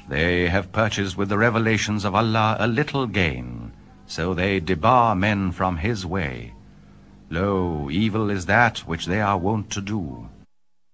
They have purchased with the revelations of Allah a little gain, so they debar men from His way. Lo, evil is that which they are wont to do.